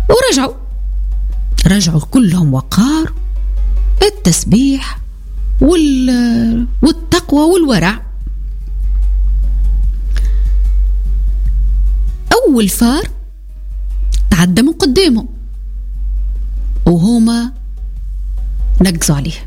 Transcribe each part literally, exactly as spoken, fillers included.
ورجعوا رجعوا كلهم وقار، التسبيح والتقوى والورع. أول فار تعدى من قدامهم وهما نقزوا عليه.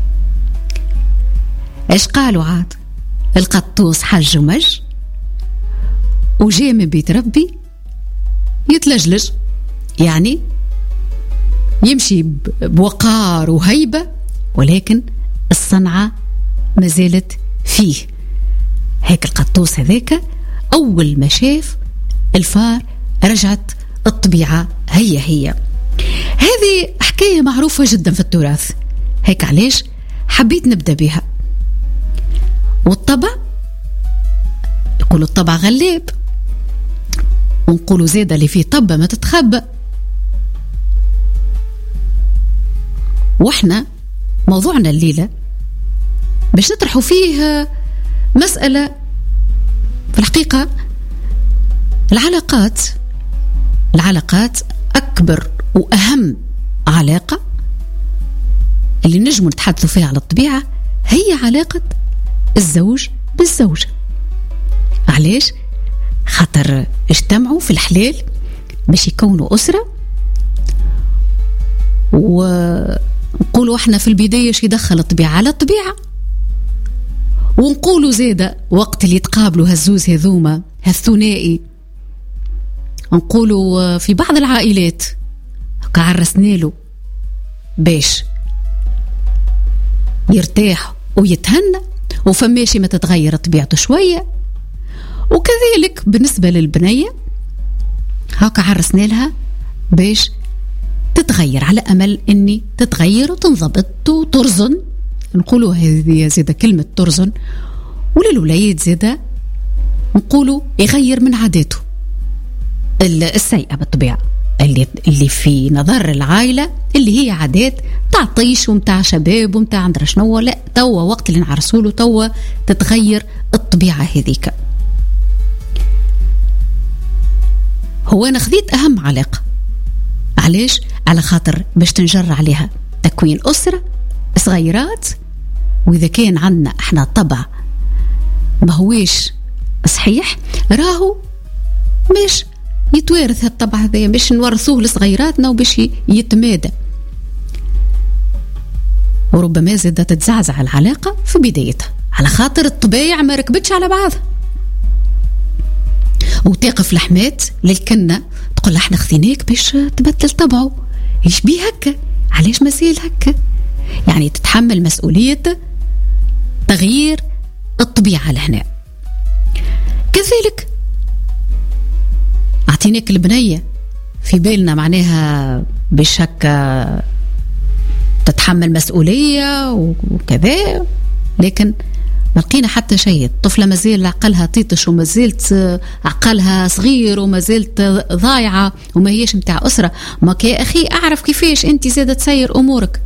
ايش قالوا عاد؟ القطوس حج ومج وجاء من بيت ربي يتلجلج، يعني يمشي بوقار وهيبة، ولكن الصنعة ما زالت فيه. هيك القطوس هذاك أول ما شاف الفار رجعت الطبيعة هي هي. هذه حكاية معروفة جدا في التراث، هيك علاش حبيت نبدأ بها. والطبع يقولوا الطبع غلاب، ونقولوا زيادة اللي فيه طبة ما تتخبى. وإحنا موضوعنا الليلة باش نطرحوا فيه مسألة في الحقيقة العلاقات. العلاقات أكبر وأهم علاقة اللي نجموا نتحدثوا فيها على الطبيعة هي علاقة الزوج بالزوجة. علاش؟ خاطر اجتمعوا في الحلال باش يكونوا أسرة، ونقولوا احنا في البداية شي دخل الطبيعة على الطبيعة، ونقولوا زيادة وقت اللي يتقابلوا هالزوز هذوما هالثنائي، نقولوا في بعض العائلات كعرسنا له باش يرتاح ويتهنى وفماشي ما تتغير طبيعته شوية. وكذلك بالنسبة للبنية هكا عرسنا لها باش تتغير على أمل أني تتغير وتنضبط وترزن. نقولوا هذه زيادة كلمة ترزن. وللولايات زيادة نقولوا يغير من عاداته السيئة بالطبيعة اللي, اللي في نظر العائلة اللي هي عادات تعطيش ومتاع شباب ومتاع عندنا شنو. لا، توا وقت اللي نعرسوله توا تتغير الطبيعة هذيك. هو أنا خذيت أهم علاقة. علاش؟ على خاطر باش تنجر عليها تكوين أسرة صغيرات. وإذا كان عندنا احنا طبع ما هويش صحيح راهو مش يتوارث هالطبع هذا، باش نورثوه لصغيراتنا وباش يتمادى. وربما زادت تتزعزع العلاقة في بدايتها على خاطر الطبيعة ما ركبتش على بعضها. وتقف لحمات للكنة تقول احنا خذيناك باش تبدل طبعه، ايش بيه هكا؟ علاش مسيل هكا؟ يعني تتحمل مسؤولية تغيير الطبيعة لهنا. كذلك أعطيناك البنية في بالنا معناها باش هكا تتحمل مسؤولية وكذا، لكن ما لقينا حتى شيء. الطفلة ما زال عقلها طيطش وما زلت عقلها صغير وما زلت ضايعة وما هيش متاع أسرة. ما يا أخي أعرف كيفاش أنت زادة تسير أمورك.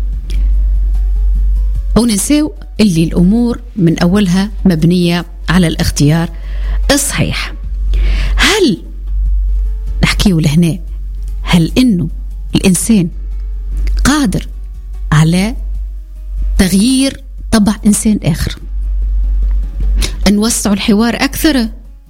وننساو اللي الأمور من أولها مبنية على الاختيار الصحيح. هل نحكيه لهنا هل إنه الإنسان قادر على تغيير طبع إنسان آخر؟ نوسع الحوار أكثر،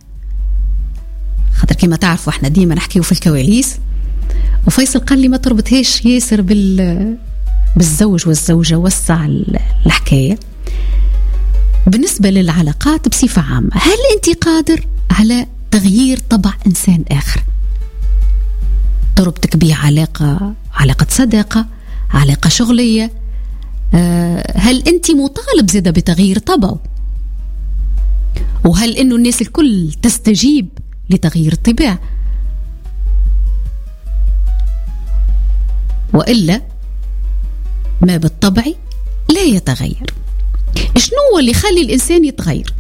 خاطر كما تعرفوا احنا ديما نحكيه في الكواليس. وفيصل قال لي ما تربطهاش ياسر بال بالزوج والزوجة، وسع الحكاية. بالنسبة للعلاقات بصفة عامة، هل أنت قادر على تغيير طبع إنسان آخر؟ تربطك بيه علاقة علاقة صداقة، علاقة شغلية، هل أنت مطالب زيادة بتغيير طبعه؟ وهل إنه الناس الكل تستجيب لتغيير الطباع؟ وإلا ما بالطبع لا يتغير. شنو هو اللي يخلي الإنسان يتغير؟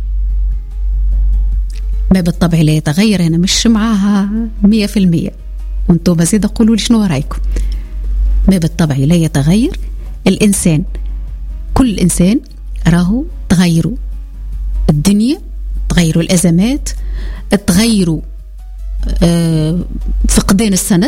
ما بالطبع لا يتغير أنا مش معاها مية في المية، وانتم بزيد قولوا لي شنو رأيكم. ما بالطبع لا يتغير الإنسان، كل إنسان راهو تغيروا الدنيا، تغيروا الأزمات، تغيروا آه فقدان السند،